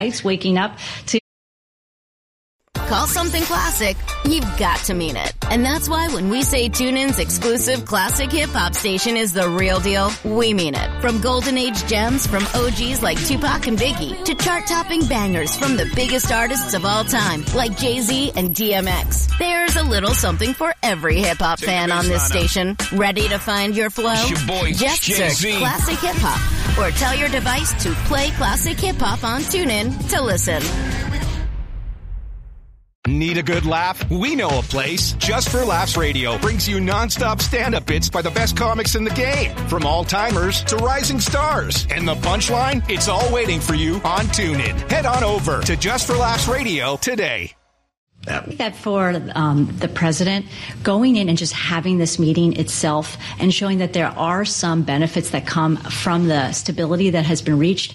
waking up to... Call something classic, you've got to mean it. And that's why when we say TuneIn's exclusive classic hip-hop station is the real deal, we mean it. From golden age gems from OGs like Tupac and Biggie to chart-topping bangers from the biggest artists of all time like Jay-Z and DMX. There's a little something for every hip-hop fan on this station. Ready to find your flow? Just search Classic Hip-Hop or tell your device to play Classic Hip-Hop on TuneIn to listen. Need a good laugh? We know a place. Just for Laughs Radio brings you nonstop stand-up bits by the best comics in the game. From all-timers to rising stars. And the punchline? It's all waiting for you on TuneIn. Head on over to Just for Laughs Radio today. I think that for the president, going in and just having this meeting itself and showing that there are some benefits that come from the stability that has been reached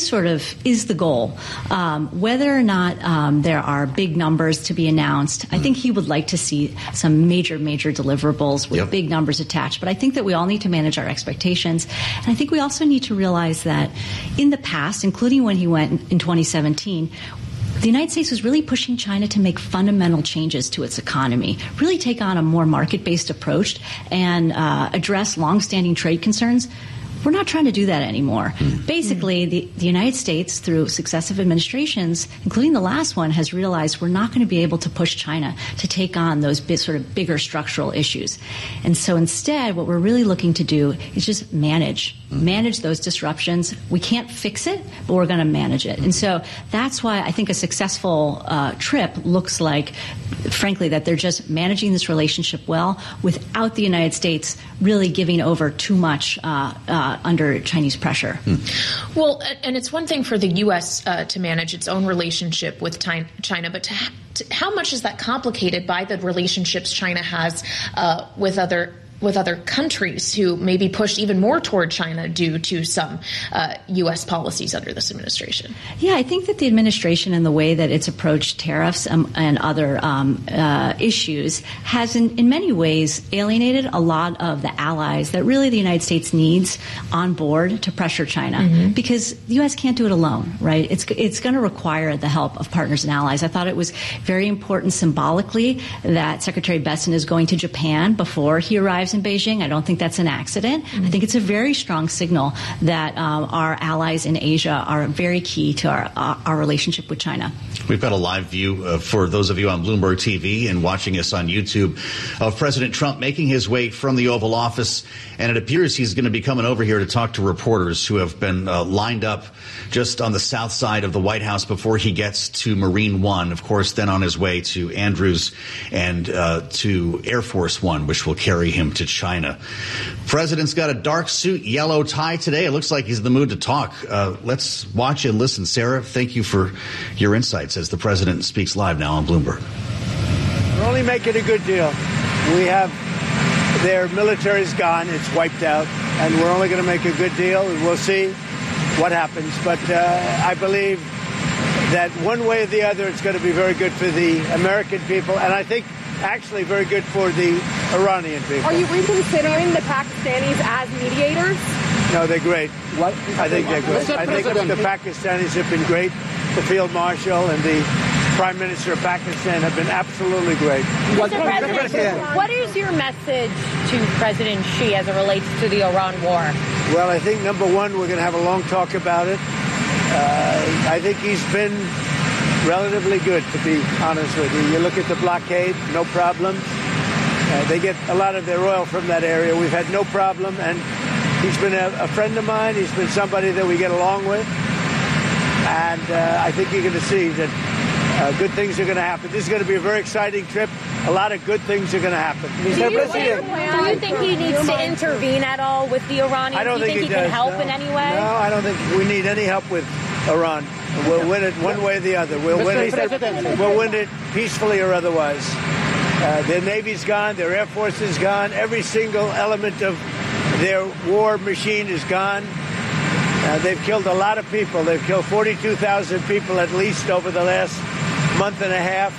is the goal. Whether or not there are big numbers to be announced, I think he would like to see some major deliverables with big numbers attached. But I think that we all need to manage our expectations. And I think we also need to realize that in the past, including when he went in 2017, the United States was really pushing China to make fundamental changes to its economy, really take on a more market-based approach and address longstanding trade concerns. We're not trying to do that anymore. Basically, the United States, through successive administrations, including the last one, has realized we're not going to be able to push China to take on those sort of bigger structural issues. And so instead, what we're really looking to do is just manage those disruptions. We can't fix it, but we're going to manage it. And so that's why I think a successful trip looks like, frankly, that they're just managing this relationship well without the United States really giving over too much under Chinese pressure. Well, and it's one thing for the U.S. To manage its own relationship with China, but how much is that complicated by the relationships China has with other countries who may be pushed even more toward China due to some U.S. policies under this administration? Yeah, I think that the administration and the way that it's approached tariffs and other issues has in many ways alienated a lot of the allies that really the United States needs on board to pressure China, because the U.S. can't do it alone, right? It's going to require the help of partners and allies. I thought it was very important symbolically that Secretary Bessent is going to Japan before he arrives in Beijing. I don't think that's an accident. I think it's a very strong signal that our allies in Asia are very key to our relationship with China. We've got a live view for those of you on Bloomberg TV and watching us on YouTube of President Trump making his way from the Oval Office, and it appears he's going to be coming over here to talk to reporters who have been lined up just on the south side of the White House before he gets to Marine One, of course, then on his way to Andrews and to Air Force One, which will carry him to China. President's got a dark suit, yellow tie today. It looks like he's in the mood to talk. Let's watch and listen. Sarah, thank you for your insights as the president speaks live now on Bloomberg. We're only making a good deal. We have their military's gone. It's wiped out. And we're only going to make a good deal. And we'll see what happens. But I believe that one way or the other, it's going to be very good for the American people. And I think actually very good for the Iranian people. Are you reconsidering the Pakistanis as mediators? No, they're great. What? I think they're great. I think the Pakistanis have been great. The Field Marshal and the Prime Minister of Pakistan have been absolutely great. What is your message to President Xi as it relates to the Iran war? Well, I think, number one, we're going to have a long talk about it. I think he's been relatively good, to be honest with you. You look at the blockade, no problems. They get a lot of their oil from that area. We've had no problem, and he's been a friend of mine. He's been somebody that we get along with. And I think you're going to see that good things are going to happen. This is going to be a very exciting trip. A lot of good things are going to happen. Do you think he needs to intervene at all with the Iranians? I don't think he can help in any way? No, I don't think we need any help with Iran. We'll win it one way or the other. We'll win it peacefully or otherwise. Their Navy's gone. Their Air Force is gone. Every single element of their war machine is gone. They've killed a lot of people. They've killed 42,000 people at least over the last month and a half.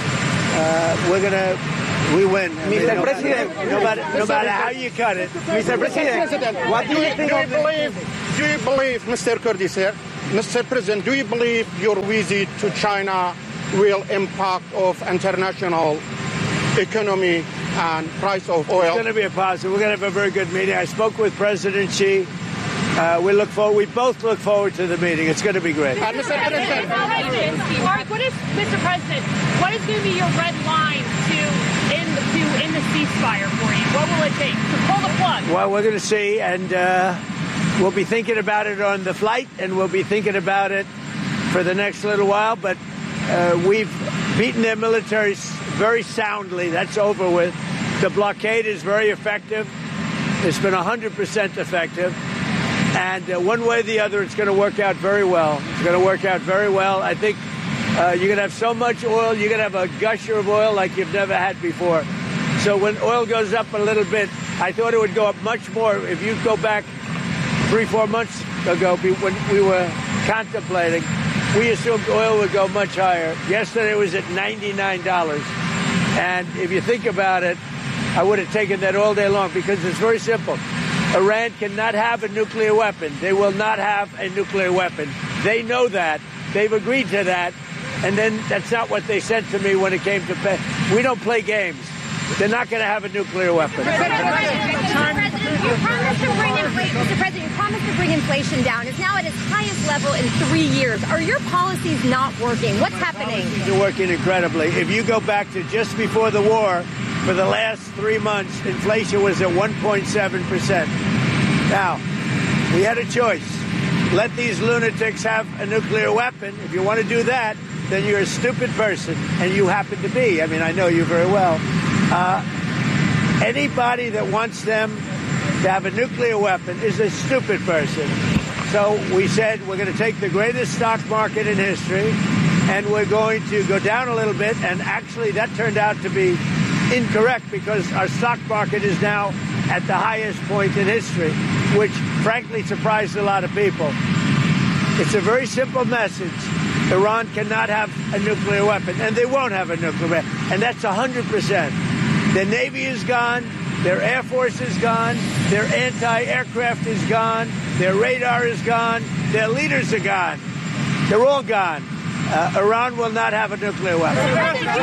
We win. Mr. President, no matter how you cut it. Mr. President, what do you think? Do you believe, Mr. Kurdi, sir, Mr. President, do you believe your visit to China will impact of international economy and price of oil? It's going to be a positive. We're going to have a very good meeting. I spoke with President Xi. We both look forward to the meeting. It's going to be great. Mr. President, Mr. President, what is going to be your red line to end the ceasefire for you? What will it take to pull the plug? Well, we're going to see, and we'll be thinking about it on the flight, and we'll be thinking about it for the next little while. But we've beaten their militaries very soundly. That's over with. The blockade is very effective. It's been 100% effective. And one way or the other, it's going to work out very well. It's going to work out very well. I think you're going to have so much oil, you're going to have a gusher of oil like you've never had before. So when oil goes up a little bit, I thought it would go up much more. If you go back 3-4 months ago, when we were contemplating, we assumed oil would go much higher. Yesterday it was at $99. And if you think about it, I would have taken that all day long because it's very simple. Iran cannot have a nuclear weapon. They will not have a nuclear weapon. They know that. They've agreed to that. And then that's not what they said to me when it came to pay. We don't play games. They're not going to have a nuclear weapon. Mr. President, you promised to bring inflation down. It's now at its highest level in 3 years. Are your policies not working? What's happening? Policies are working incredibly. If you go back to just before the war, for the last 3 months, inflation was at 1.7%. Now, we had a choice. Let these lunatics have a nuclear weapon. If you want to do that, then you're a stupid person, and you happen to be. I mean, I know you very well. Anybody that wants them to have a nuclear weapon is a stupid person. So we said we're going to take the greatest stock market in history, and we're going to go down a little bit, and actually that turned out to be incorrect because our stock market is now at the highest point in history, which frankly surprised a lot of people. It's a very simple message. Iran cannot have a nuclear weapon, and they won't have a nuclear weapon, and that's 100%. Their Navy is gone, their Air Force is gone, their anti-aircraft is gone, their radar is gone, their leaders are gone. They're all gone. Iran will not have a nuclear weapon. Are you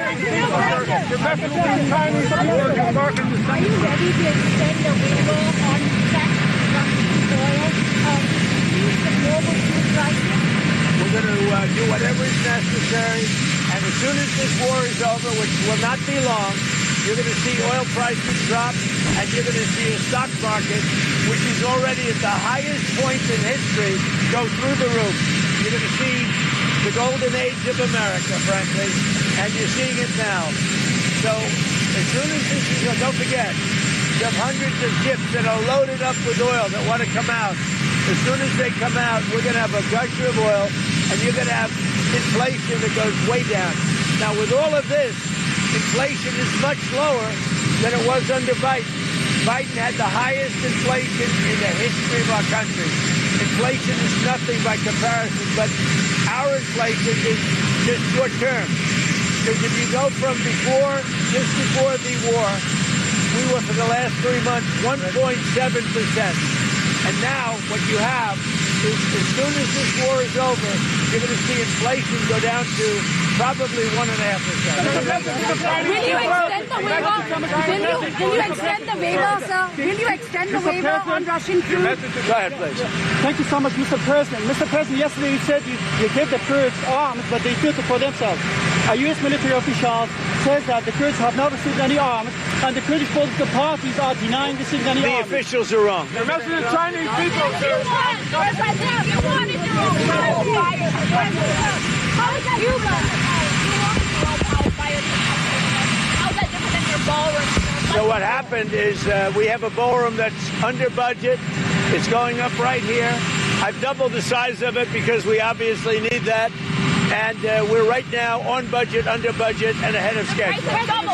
ready to extend the waiver on tax Russian oil? Use the global food crisis? We're going to do whatever is necessary, and as soon as this war is over, which will not be long, you're going to see oil prices drop, and you're going to see a stock market, which is already at the highest point in history, go through the roof. You're going to see the golden age of America, frankly, and you're seeing it now. So as soon as this is, don't forget, you have hundreds of ships that are loaded up with oil that want to come out. As soon as they come out, we're going to have a gusher of oil, and you're going to have inflation that goes way down. Now, with all of this, inflation is much lower than it was under Biden. Biden had the highest inflation in the history of our country. Inflation is nothing by comparison, but our inflation is just short term. Because if you go from just before the war, we were for the last 3 months 1.7%. And now what you have is as soon as this war is over, you're going to see inflation go down to probably 1.5%. Will you extend the waiver? Will you extend the waiver, sir? Will you extend the waiver on Russian crude? Go ahead, please. Thank you so much, Mr. President. Mr. President, yesterday you said you gave the Kurds arms, but they built it for themselves. A U.S. military official says that the Kurds have not received any arms, and the Kurdish political parties are denying receiving any arms. The officials are wrong. The message of Chinese people. How is that Cuba? How's that different than your ballroom? So what happened is we have a ballroom that's under budget. It's going up right here. I've doubled the size of it because we obviously need that. And we're right now on budget, under budget, and ahead of schedule.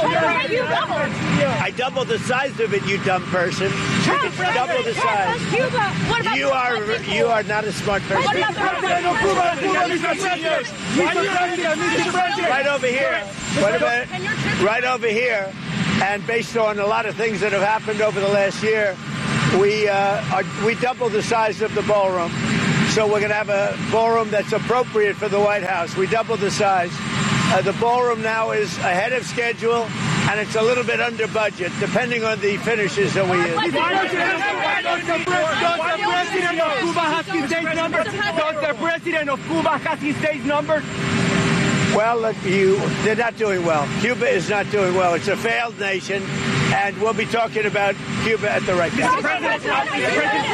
I doubled the size of it, you dumb person. Double the size. You are not a smart person. Right over here. Wait a minute. Right over here. And based on a lot of things that have happened over the last year, we doubled the size of the ballroom. So we're going to have a ballroom that's appropriate for the White House. We doubled the size. The ballroom now is ahead of schedule, and it's a little bit under budget, depending on the finishes that we use. Does the president of Cuba have his days numbered? Does the president of Cuba have his days numbered? Well, look, they're not doing well. Cuba is not doing well. It's a failed nation, and we'll be talking about Cuba at the right time. Mr. President, let me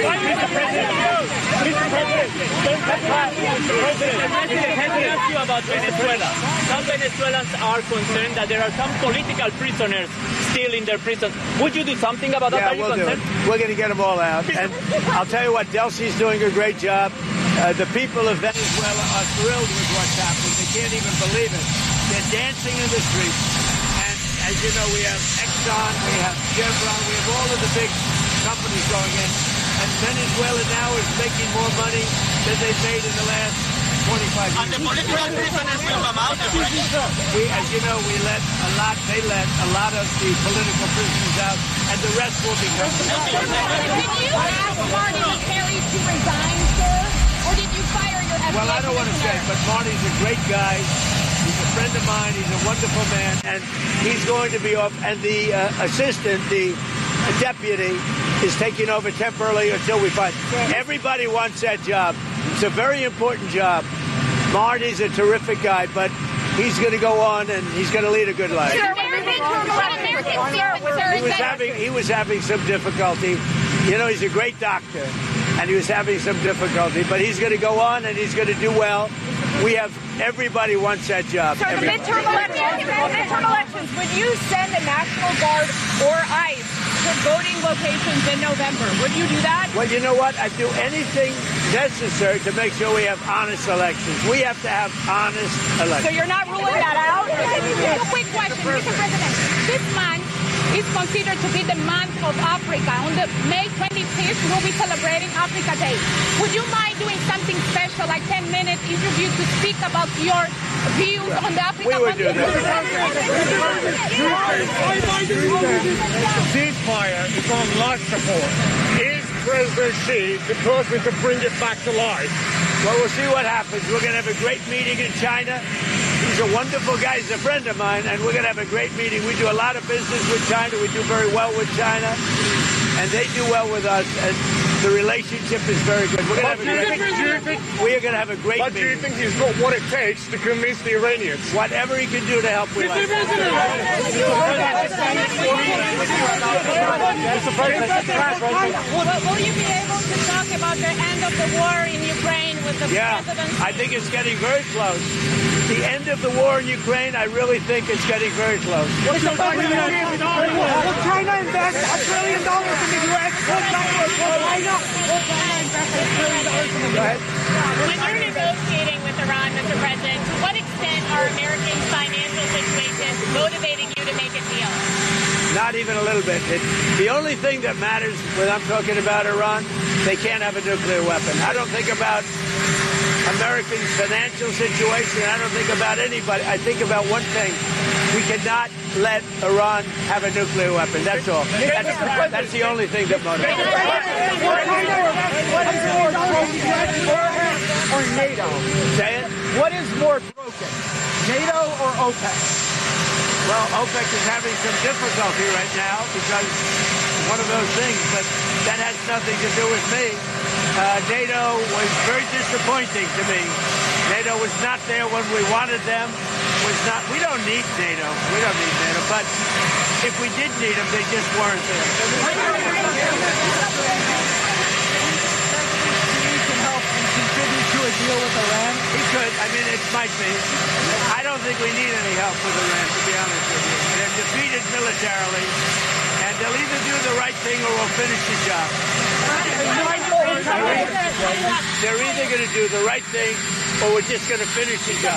ask you about Venezuela. Some Venezuelans are concerned that there are some political prisoners still in their prisons. Would you do something about that? Yeah, we'll do it. We're going to get them all out. And I'll tell you what, Delcy's doing a great job. The people of Venezuela are thrilled with what's happening. They can't even believe it. They're dancing in the streets. And as you know, we have Exxon, we have Chevron, we have all of the big companies going in. And Venezuela now is making more money than they've made in the last 25 years. And the political prisoners will come out. As you know, they let a lot of the political prisoners out, and the rest will be coming. Did you ask Marty McCary to resign, sir? Or did you fire your FBI Well, I don't want to say, but Marty's a great guy. He's a friend of mine. He's a wonderful man, and he's going to be off. And the assistant, the deputy, is taking over temporarily until we find. Everybody wants that job. It's a very important job. Marty's a terrific guy, but he's going to go on and he's going to lead a good life. He was having some difficulty. You know, he's a great doctor, and he was having some difficulty, but he's going to go on and he's going to do well. Everybody wants that job. So the midterm elections, would you send the National Guard or ICE to voting locations in November? Would you do that? Well, you know what? I'd do anything necessary to make sure we have honest elections. We have to have honest elections. So you're not ruling that out? A quick question, Mr. President. This month is considered to be the month of Africa. On the May 25th, we'll be celebrating Africa Day. Would you mind doing something special, like 10-minute interview to speak about your views on the Africa? We would do that. The ceasefire is on life support. Is President Xi the person to bring it back to life? Well, we'll see what happens. We're going to have a great meeting in China. He's a wonderful guy. He's a friend of mine, and we're going to have a great meeting. We do a lot of business with China. We do very well with China, and they do well with us. And the relationship is very good. We're going to have a great But do you think he's got what it takes to convince the Iranians? Whatever he can do to help with us. Will you be able to talk about the end of the war in Ukraine with the president? I think it's getting very close. The end of the war in Ukraine, I really think it's getting very close. Will China invest $1 trillion in the U.S.? When you're negotiating with Iran, Mr. President, to what extent are American financial situations motivating you to make a deal? Not even a little bit. The only thing that matters when I'm talking about Iran, they can't have a nuclear weapon. I don't think about Americans' financial situation. I don't think about anybody. I think about one thing. We cannot let Iran have a nuclear weapon. That's all. That's the only thing that motivates. Or NATO? Say it? What is more broken, NATO or OPEC? Well, OPEC is having some difficulty right now because one of those things, but that has nothing to do with me. NATO was very disappointing to me. NATO was not there when we wanted them. We don't need NATO. We don't need NATO. But if we did need them, they just weren't there. A deal with Iran? He could. I mean, it might be. I don't think we need any help with Iran, to be honest with you. They're defeated militarily, and they'll either do the right thing or we'll finish the job. They're either going to do the right thing or we're just going to finish the job.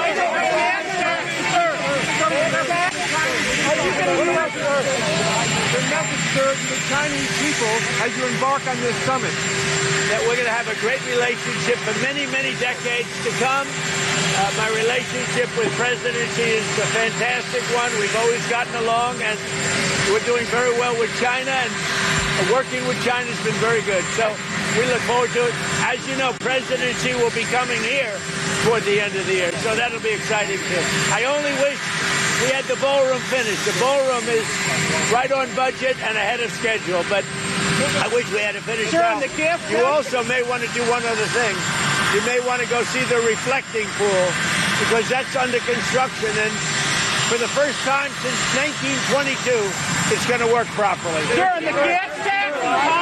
The message, sir, to the Chinese people as you embark on this summit? That we're going to have a great relationship for many, many decades to come. My relationship with President Xi is a fantastic one. We've always gotten along, and we're doing very well with China, and working with China has been very good. So we look forward to it. As you know, President Xi will be coming here toward the end of the year, so that'll be exciting too. I only wish we had the ballroom finished. The ballroom is right on budget and ahead of schedule, but I wish we had it finished now. You also may want to do one other thing. You may want to go see the reflecting pool, because that's under construction, and for the first time since 1922, it's going to work properly. Sir, and the gas tax?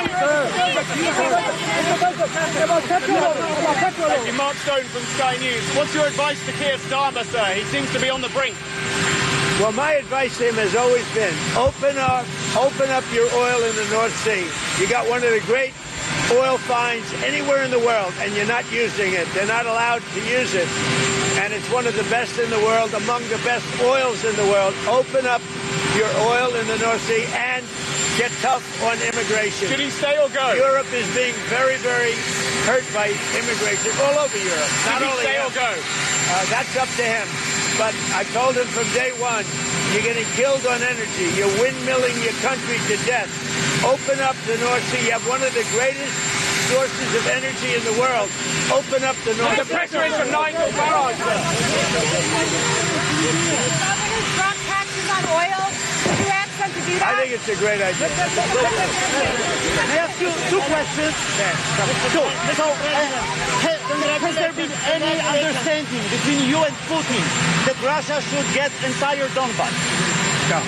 Thank you, Mark Stone from Sky News. What's your advice to Keir Starmer, sir? He seems to be on the brink. Well, my advice to him has always been, open up your oil in the North Sea. You got one of the great oil finds anywhere in the world, and you're not using it. They're not allowed to use it. And it's one of the best in the world, among the best oils in the world. Open up your oil in the North Sea and get tough on immigration. Should he stay or go? Europe is being very, very hurt by immigration all over Europe. Should he stay or go? That's up to him. But I told him from day one, you're getting killed on energy. You're windmilling your country to death. Open up the North Sea. You have one of the greatest sources of energy in the world. Open up the North Sea. The pressure is from Nigel Farage. Governors drop taxes on oil. Did you ask them to do that? I think it's a great idea. I ask you two questions. Has there been any understanding between you and Putin that Russia should get entire Donbass? No.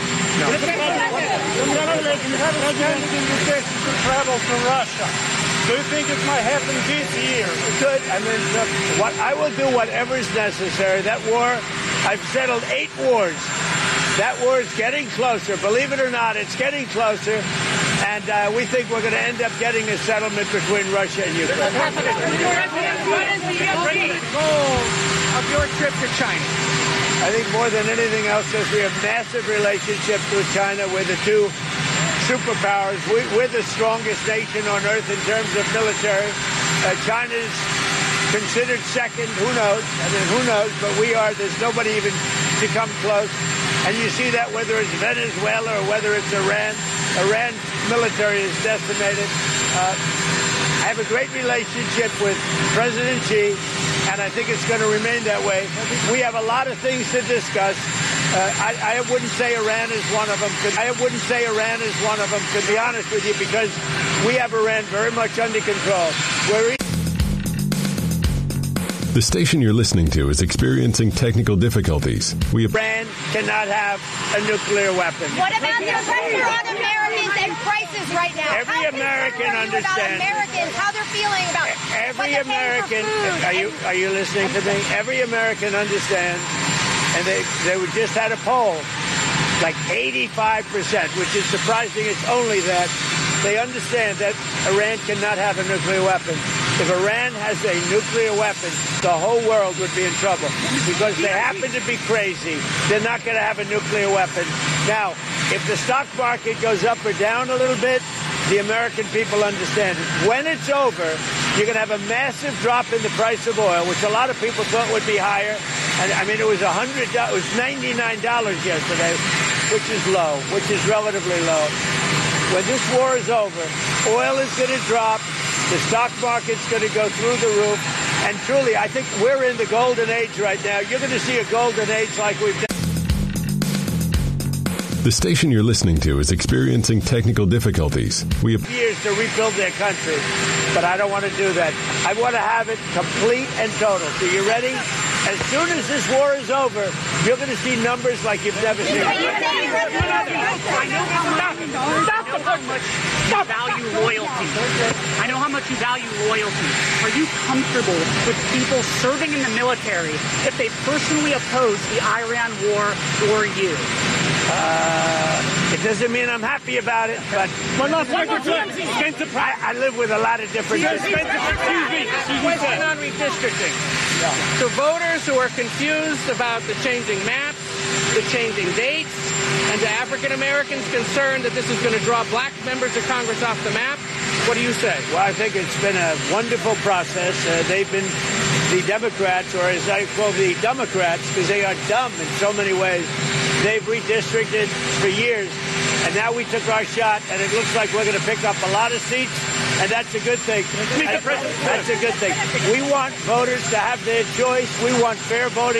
To travel to Russia. Do you think it might happen this year? It could. I mean, I will do whatever is necessary. That war, I've settled 8 wars. That war is getting closer. Believe it or not, it's getting closer. And we think we're going to end up getting a settlement between Russia and Ukraine. What is the goal of your trip to China? I think more than anything else is we have massive relationships with China. We're the two superpowers. We're the strongest nation on earth in terms of military. China's considered second. Who knows? I mean, who knows? But we are. There's nobody even to come close. And you see that whether it's Venezuela or whether it's Iran. Iran's military is decimated. I have a great relationship with President Xi, and I think it's going to remain that way. We have a lot of things to discuss. I wouldn't say Iran is one of them. To be honest with you, because we have Iran very much under control. The station you're listening to is experiencing technical difficulties. Iran cannot have a nuclear weapon. What about the pressure on Americans and prices right now? Every American understands. Americans, how they're feeling about every American. Are you listening to me? Every American understands, and they just had a poll, like 85%, which is surprising. It's only that they understand that Iran cannot have a nuclear weapon. If Iran has a nuclear weapon, the whole world would be in trouble because they happen to be crazy. They're not going to have a nuclear weapon. Now, if the stock market goes up or down a little bit, the American people understand it. When it's over, you're going to have a massive drop in the price of oil, which a lot of people thought would be higher. And I mean, it was $99 yesterday, which is low, which is relatively low. When this war is over, oil is going to drop. The stock market's going to go through the roof. And truly, I think we're in the golden age right now. You're going to see a golden age like we've done. The station you're listening to is experiencing technical difficulties. We have years to rebuild their country, but I don't want to do that. I want to have it complete and total. So you ready? As soon as this war is over, you're going to see numbers like you've never seen. I know how much you value loyalty. I know how much you value loyalty. Are you comfortable with people serving in the military if they personally oppose the Iran war or you? It doesn't mean I'm happy about it, but I live with a lot of different. Question on redistricting. So voters who are confused about the changing maps, the changing dates, and to African Americans concerned that this is going to draw black members of Congress off the map, what do you say? Well, I think it's been a wonderful process. They've been the Democrats, or as I call the Democrats, because they are dumb in so many ways. They've redistricted for years, and now we took our shot, and it looks like we're going to pick up a lot of seats, And that's a good thing. That's a good thing. We want voters to have their choice. We want fair voting.